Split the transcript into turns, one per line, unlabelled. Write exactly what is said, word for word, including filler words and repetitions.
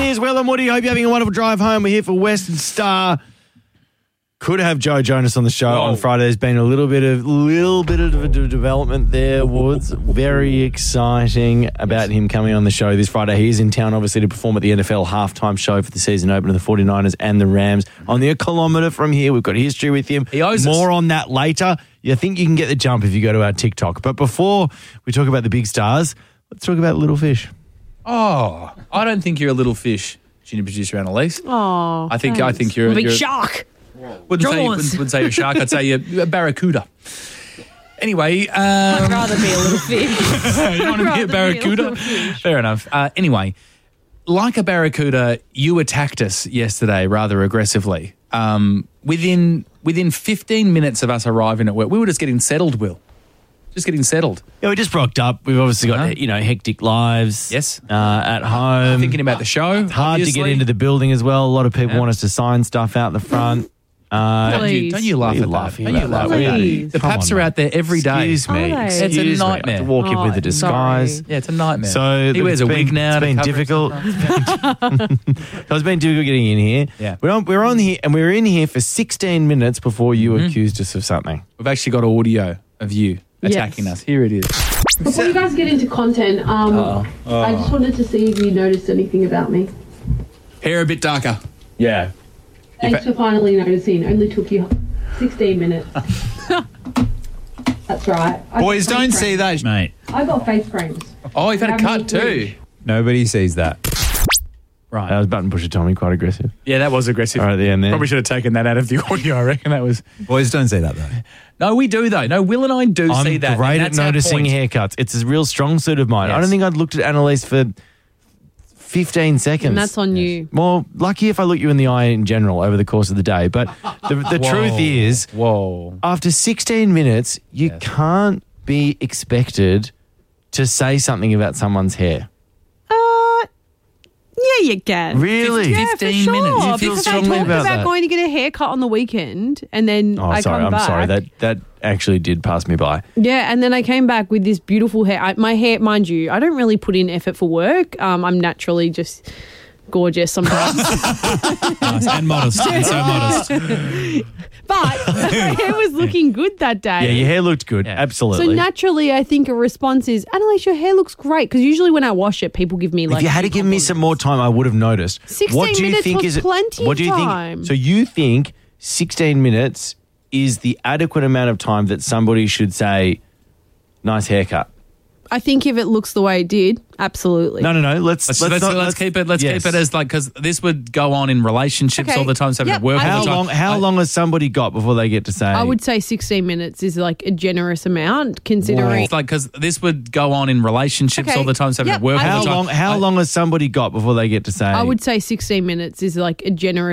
is Will and Woody. Hope you're having a wonderful drive home. We're here for Western Star. Could have Joe Jonas on the show Whoa. on Friday. There's been a little bit of little bit of a development there, Woods. Very exciting about him coming on the show this Friday. He is in town, obviously, to perform at the N F L halftime show for the season opener of the forty-niners and the Rams. Only a kilometre from here. We've got history with him.
He owes
More
us.
on that later. You think you can get the jump if you go to our TikTok. But before we talk about the big stars, let's talk about Little Fish.
Oh, I don't think you're a little fish, junior producer Annalise.
Oh,
I think
thanks.
I think you're
I'm
a
a big
you're,
shark.
Wouldn't say, wouldn't, wouldn't say you're a shark. I'd say you're a barracuda. Anyway, um,
I'd rather be a little fish.
you want to be a barracuda? Fair enough. Uh, anyway, like a barracuda, you attacked us yesterday rather aggressively. Um, within within fifteen minutes of us arriving at work, we were just getting settled, Will. Just getting settled.
Yeah, we just rocked up. We've obviously got,
Uh-huh.
you know, hectic lives.
Yes.
Uh, at home.
Thinking about the show.
It's hard
obviously.
to get into the building as well. A lot of people
Yeah.
want us to sign stuff out the front. Uh,
Don't you, don't you laugh
What are you
at
laughing
that? Don't you
about
laugh
that?
at that?
Please.
The
Come
Paps
on,
are
mate.
out there every day.
Excuse me.
Are they?
It's a
Excuse me. I have
nightmare.
to walk in
Oh,
with a disguise.
sorry.
Yeah, it's a nightmare.
So
he wears
it's
a
been-
wig now.
It's
to
been
cover it
difficult.
sometimes.
So it's been difficult getting in here.
Yeah.
We're on, we're on here, and we were in here for sixteen minutes before you
Mm-hmm.
accused us of something.
We've actually got audio of you attacking
Yes.
us. Here it is.
Before you guys get into content, um, I just wanted to see if you noticed anything about me.
Hair a bit darker.
Yeah.
Thanks for finally noticing. Only took you sixteen minutes. That's right. I
Boys,
got
don't
face
see
creams.
that. Mate,
I got face creams.
Oh, you've had a
Having
cut
a
too.
fridge.
nobody sees that.
Right.
That was button pusher Tommy, quite aggressive.
Yeah, that was aggressive.
All right, at the end there.
Probably should have taken that out of the audio. I reckon that was.
Boys, don't see that, though.
No, we do though. No, Will and I do
I'm
see that.
great
and
at
that's our
noticing
point.
haircuts. It's a real strong suit of mine. I
Yes.
don't think I'd looked at Annalise for fifteen seconds.
And that's on you.
Well, lucky if I look you in the eye in general over the course of the day. But the, the
Whoa.
truth is,
Whoa.
after sixteen minutes, you
Yes.
can't be expected to say something about someone's hair.
Uh, yeah, you can.
Really?
Yeah, for
fifteen
sure.
minutes. You
feel
because I
strongly
talked
about
about,
that?
going to get a haircut on the weekend, and then
Oh,
I
sorry.
come
I'm
back.
sorry. That that actually did pass me by.
Yeah, and then I came back with this beautiful hair. I, my hair, mind you, I don't really put in effort for work. Um, I'm naturally just gorgeous sometimes.
Nice. And modest. And so modest.
But my hair was looking good that day.
Yeah, your hair looked good.
Yeah.
So
Absolutely.
naturally, I think a response is, Annalise, your hair looks great. Because usually when I wash it, people give me like.
if you had to
big
give me some more time, I would have noticed.
sixteen
what do you
minutes
think
was
is
plenty
What do you
time.
think? So you think sixteen minutes is the adequate amount of time that somebody should say, "Nice haircut"?
I think if it looks the way it did, absolutely.
No, no, no. Let's
Let's,
let's,
let's,
not,
let's keep it. Let's
yes.
keep it as like because this would go on in relationships
Okay.
all the time. So
Yep,
at work
I
all
How
the time.
long? How
I-
long has somebody got before they get to say?
I would say sixteen minutes is like a generous amount considering.
It's like because this would go on in relationships
Okay.
all the time. So
Yep,
at work
I
all
How
the time.
long? How
I-
long has somebody got before they get to say?
I would say sixteen minutes is like a generous